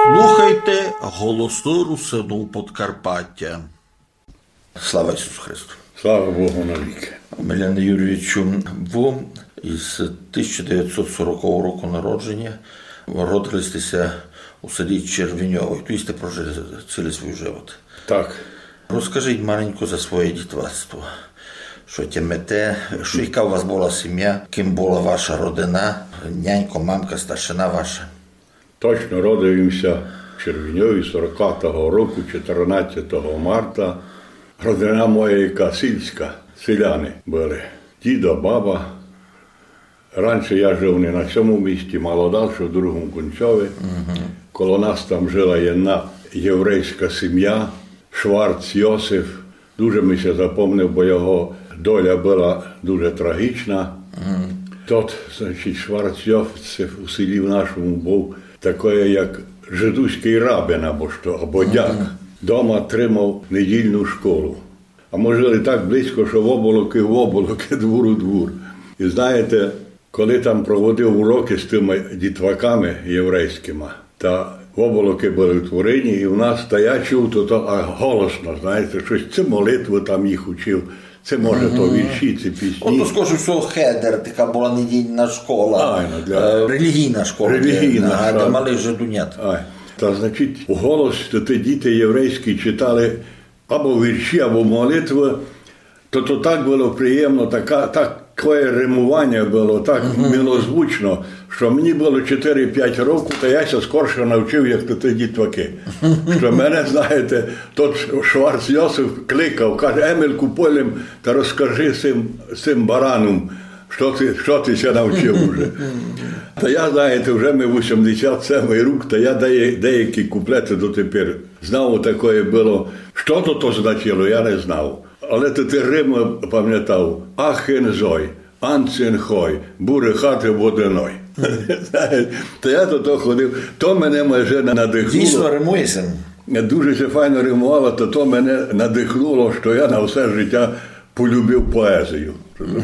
Слухайте голосну русину Подкарпаття. Слава Ісусу Христу! Слава Богу навіки! Омеляне Юрійовичу, ви із 1940 року народження родилися у селі Червеньове. Тут сте прожили цілий свій живот. Так. Розкажіть маленько за своє дитинство. Що тямите, що яка у вас була сім'я, ким була ваша родина, нянько, мамка, старшина ваша? Точно родився в Червеньові 45-го року, 14 марта. Родина моя яка сільська, селяни були. Дідо, баба. Раніше я жив не на цьому місті, мало далі, в другому Кунцьові. Коло нас там жила jedna єврейська сім'я, Шварц Йосиф. Дуже ми ще запомнив, бо його доля була дуже трагічна. Тот, значить, Шварц Йосиф у селі в нашому був такий, як жидуський рабин або дяк. Дома тримав недільну школу. А ми жили так близько, що в оболоки, двор у двор. І знаєте, коли там проводив уроки з тими дітваками єврейськими, та оболоки були утворені, і в нас, та я чув, голосно, знаєте, щось, це молитви там їх учив, це може то вірші, це пісні. Ото скажу, що хедер, така була недільна школа, релігійна школа, де малих жидунят. Та, значить, у голос ті діти єврейські читали або вірші, або молитви, то так було приємно, таке римування було, так милозвучно, що мені було 4-5 років, та я скорше навчив, як ті дітваки. Що мене, знаєте, тот Шварц Йосиф кликав, каже, Емельку Полем, та розкажи цим баранам, що ти ся навчив вже. Та я, знаєте, вже ми 87 рік, та я деякі куплети дотепер знав, таке було. Що то значило, я не знав. Але ти Рим пам'ятав. Ахен-зой, анцен-хой, бури хати водяной. Та я до того ходив, то мене майже надихнуло. Дійсно римуєшся? Дуже все файно римувало, то мене надихнуло, що я на все життя полюбив поезію.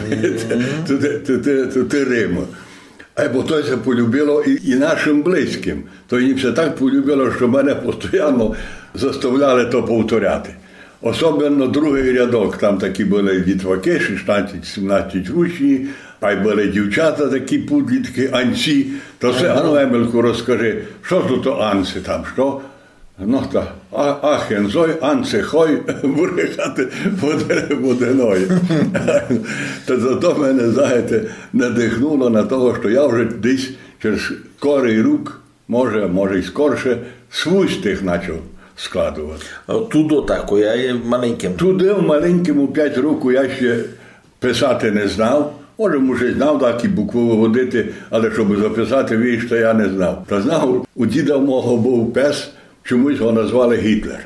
Ти Рим. Бо то це полюбило і нашим близьким. То їм все так полюбило, що мене постійно заставляли то повторяти. Особливо другий рядок, там такі були дітваки, 16-17 учні, а й були дівчата такі пудлітки, анці. То все, Емельку, розкажи, що тут анці там, що? Ну, так, ахен-зой, анце-хой, бурихати водяної. Та зато мене, знаєте, надихнуло на того, що я вже десь через корий рук, може й скорше, свій стих почав складувати. Туди так, я маленьким. Туди в маленькому 5 років я ще писати не знав. Може, знав такі букви виводити, але щоб записати вірш, то я не знав. Та знав, у діда мого був пес, чомусь його назвали Гітлер.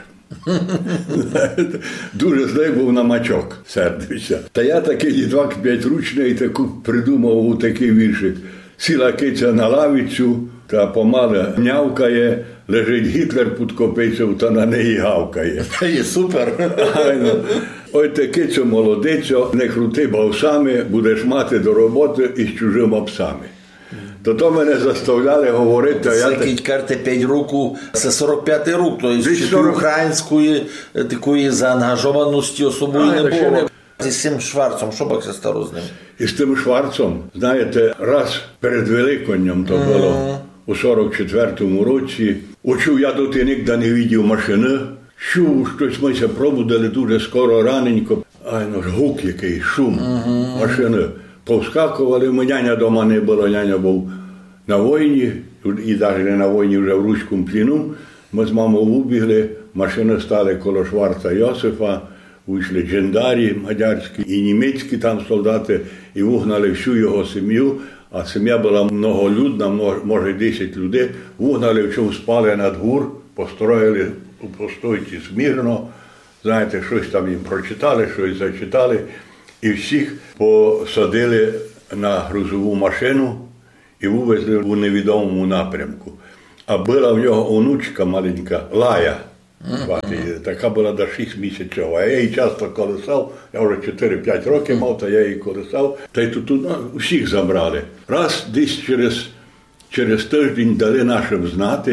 Дуже злий був на мачок, сердився. Та я такий дідвак 5-ручний і таку придумав у такий віршик. Сіла киця на лавицю, та помале нявкає, лежить Гітлер під копицю, та на неї гавкає. Є супер. Ой, ти кицю молодицю, не крути бавсами, будеш мати до роботи із чужими псами. То мене заставляли говорити. Це карти 5 років, це 45-й рік, тобто української такої заангажованості особою не було. З цим Шварцом, що б стало з ним? І з тим Шварцом, знаєте, раз перед Великоднем то було у 44-му році, учив я доти ніде не бачив машини, чув, щось ми се пробудили дуже скоро, раненько, гук який, шум машини. Повскакували, ми няня дома не було, няня був на війні, і навіть не на війні, вже в руському пліну. Ми з мамою вибігли, машини стали коло Шварца Йосифа, вийшли джендарі мадярські і німецькі там солдати, і вигнали всю його сім'ю, а сім'я була многолюдна, може 10 людей, вигнали, в чому спали на двор, построїли по стойці смірно, знаєте, щось там їм прочитали, щось зачитали, і всіх посадили на грузову машину і вивезли у невідомому напрямку. А була в нього онучка маленька, Лая, така була до 6 місяців. А я її часто колесав, я вже 4-5 років мав, та я її колесав. Та й тут всіх забрали. Раз десь через тиждень дали нашим знати,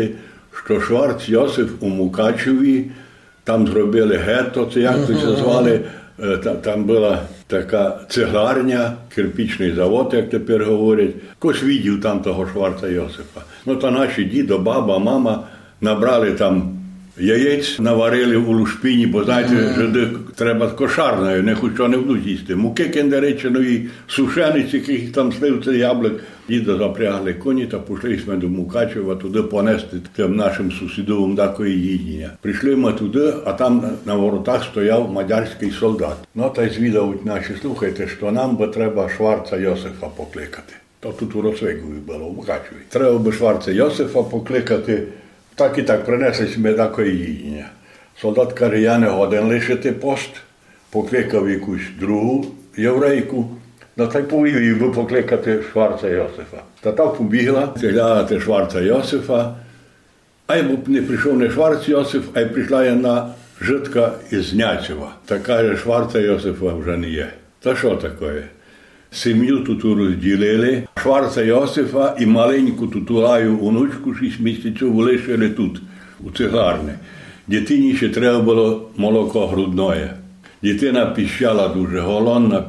що Шварц Йосиф у Мукачеві, там зробили гетто, це як це звали, там була така цегларня, кирпічний завод, як тепер говорять. Хтось видів там того Шварца Йосифа. Ну, то наші дідо, баба, мама набрали там яєць, наварили у лушпіні, бо, знаєте, жиди треба кошарною, не хоч що не будуть їсти. Муки кендеречиної, сушениць, яких там сливці, яблук. Діда запрягли коні та пішли ми до Мукачева туди понести тим нашим сусідовим такої їдіння. Прийшли ми туди, а там на воротах стояв мадярський солдат. Ну, та й звідавуть наші, слухайте, що нам би треба Шварца Йосифа покликати. То тут у Роцвикові було, у Мукачеві. Треба би Шварца Йосифа покликати. Так і так, принесли ми такої їдіння. Солдат каже, я не годен лишити пост, покликав якусь другу єврейку, та й повів її би покликати Шварца Йосифа. Та так побігла, глядати Шварца Йосифа, а й не прийшов не Шварц Йосиф, а й прийшла одна жидка із Няцева. Та каже, Шварца Йосифа вже не є. Та що таке? Сім'ю тут розділили, Шварца Йосифа і маленьку тутулаю онучку 6 місяців лишили тут, у цегларні. Дитині ще треба було молоко грудне. Дитина піщала дуже, голодна,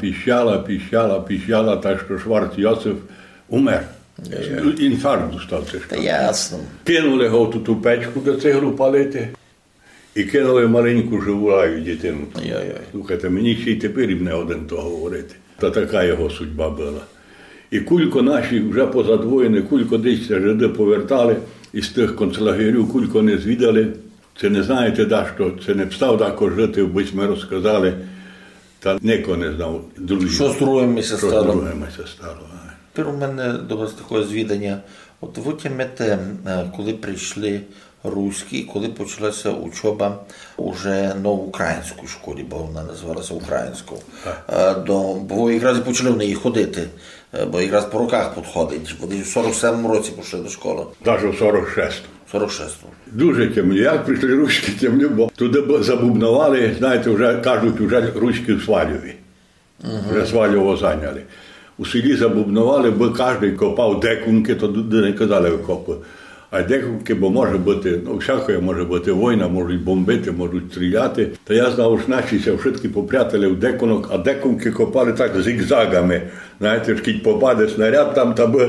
піщала, так що Шварц Йосиф умер. Інфаркт достав це. Та ясно. Кинули його тут у печку до цеглу палити і кинули маленьку живу лаю дитину. Слухайте, мені ще й тепер не один то говорити. Та така його судьба була. І кулько наші вже позадвоєні, кулько десь жиди повертали із тих концлагерів, кулько не звідали. Це не знаєте, да, що це не встав також жити, бо ми розказали, та ніхто не знав. Що з другим стало? стало. Тепер у мене до вас таке звідання. От ви тямите, коли прийшли руські, коли почалася учоба уже на українській школі, бо вона називалася українською. Бо ви якраз почали в неї ходити, бо якраз по роках підходить. Вони в 47-му році пішли до школи. Навіть в 46-му. 46-му. Дуже темно. Як прийшли руські темно, бо туди забубнували, знаєте, вже кажуть, вже руські в Свалєві. Вже Свалєво зайняли. У селі забубнували, бо кожен копав декунки, то не казали викопи. А декунки, бо може бути, всякої може бути війна, можуть бомбити, можуть стріляти. Та я знав, що наші ся все-таки попрятали в декунок, а декунки копали так зігзагами. Знаєте, скільки попаде снаряд, там би...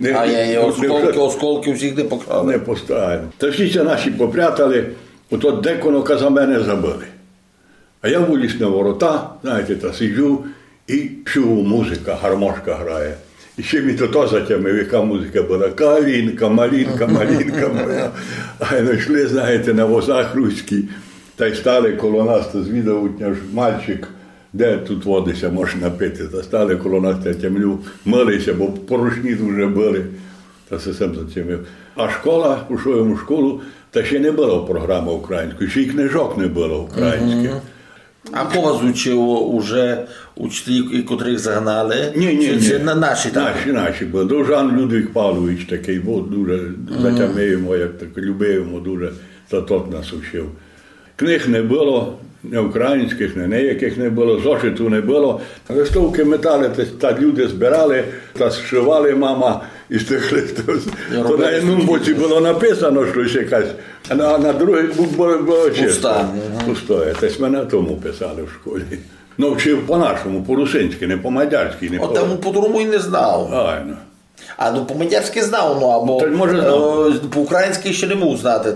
Осколки всіх не покрали. Не поставили. Та всі ся наші попрятали, ото декунока за мене забили. А я виліз на ворота, знаєте, та сиджу, і чую, музика, гармошка грає. І ще мені то затямив, яка музика була. Калінка, малінка моя. А йшли, знаєте, на возах руські. Та й стали коло нас, то звідав мальчик, де тут водися можна напити. Та стали коло нас, та тямлю, милися, бо порушні дуже були. Та все затямив. А школа, пішов йому в школу, та ще не було програми української, ще й книжок не було українських. А по вас учив уже учителі, котрих загнали? Ні. Чи наші? Наші були. Довжан Людвиг Павлович такий, дуже затямив йому, як так, любив йому дуже, за тот нас учив. Книг не було, не українських, не ніяких не було, зошиту не було. Листовки метали, та люди збирали, та зшивали мама із тих листів. То на одному боці було написано щось якась, а на другий було чисто. Пустое. Тобто мене тому писали в школі. Ну, вчив по-нашому, по-русинськи, не по-мадярськи. От там по-другому і не знав. Ну по-мадярськи знав, або по-українськи ще не мог знати.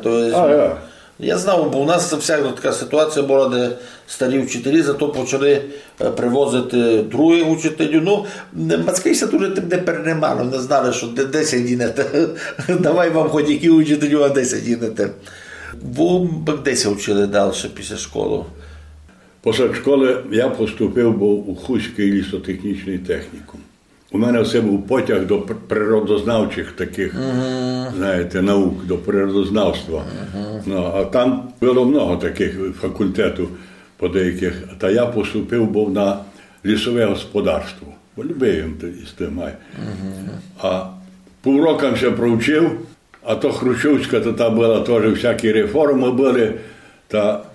Я знав, бо у нас вся така ситуація була, де старі вчителі, зато почали привозити других учителів. Ну, мацькийся дуже тим не переймали, не знали, що де сидінете. Давай вам хоч які учителю, а де сидінете. Ви десь вчили далі після школи? Після школи я поступив у Хуський лісотехнічний технікум. У мене все був потяг до природознавчих таких, знаєте, наук, до природознавства. А там було много таких факультетів по деяких. Та я поступив був на лісове господарство. Бо любив з тим. А піврокам ще провчив, а то Хрущовська, то там була теж всякі реформи були. Та